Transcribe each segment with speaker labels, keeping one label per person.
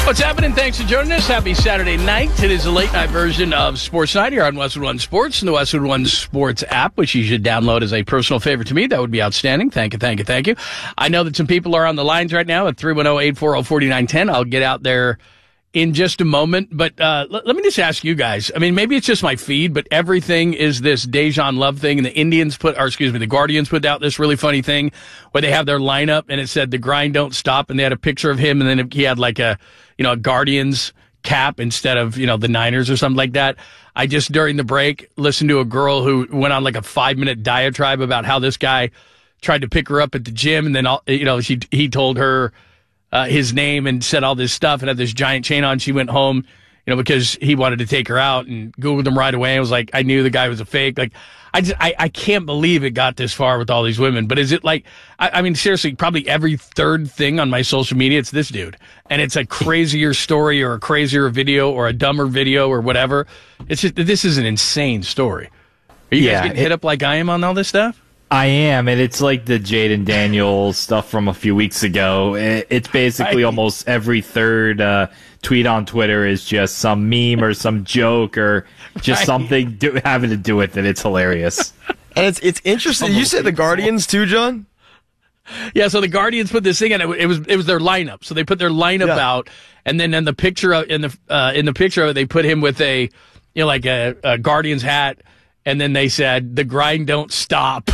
Speaker 1: What's happening? Thanks for joining us. Happy Saturday night. It is a late night version of Sports Night here on Westwood One Sports and the Westwood One Sports app, which you should download as a personal favorite to me. That would be outstanding. Thank you. I know that some people are on the lines right now at 310-840-4910. I'll get out there in just a moment. But let me just ask you guys. I mean, maybe it's just my feed, but everything is this Dejan Love thing. And the Guardians put out this really funny thing where they have their lineup and it said the grind don't stop. And they had a picture of him. And then he had like a Guardians cap instead of, the Niners or something like that. I just, during the break, listened to a girl who went on like a 5-minute diatribe about how this guy tried to pick her up at the gym. And then, he told her his name and said all this stuff and had this giant chain on. She went home, because he wanted to take her out and Googled him right away. I was like, I knew the guy was a fake. Like, I can't believe it got this far with all these women. But is it like, I mean, seriously, probably every third thing on my social media, it's this dude. And it's a crazier story or a crazier video or a dumber video or whatever. It's just, this is an insane story. Are you guys getting hit up like I am on all this stuff?
Speaker 2: I am, and it's like the Jaden Daniels stuff from a few weeks ago. It's basically almost every third tweet on Twitter is just some meme or some joke or just something having to do with it. It's hilarious.
Speaker 3: And it's interesting. You said the Guardians too, John?
Speaker 1: Yeah, so the Guardians put this thing in. It was their lineup. So they put their lineup out, and then in the picture of in the picture of it, they put him with a a Guardians hat. And then they said, the grind don't stop.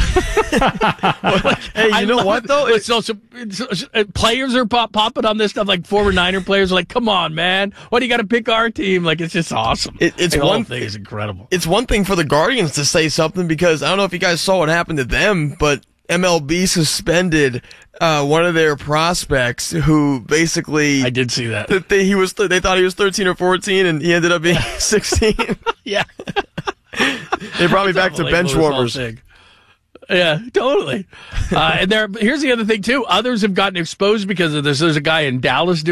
Speaker 3: Hey, you know what, though?
Speaker 1: Players are popping on this stuff. Like, former Niner players are like, come on, man. Why do you got to pick our team? Like, it's just awesome.
Speaker 3: The
Speaker 1: whole thing is incredible.
Speaker 3: It's one thing for the Guardians to say something because I don't know if you guys saw what happened to them, but MLB suspended one of their prospects who basically...
Speaker 1: I did see that.
Speaker 3: They thought he was 13 or 14, and he ended up being 16.
Speaker 1: Yeah.
Speaker 3: They brought me back to bench warmers.
Speaker 1: Yeah, totally. And here's the other thing, too. Others have gotten exposed because of this. There's a guy in Dallas doing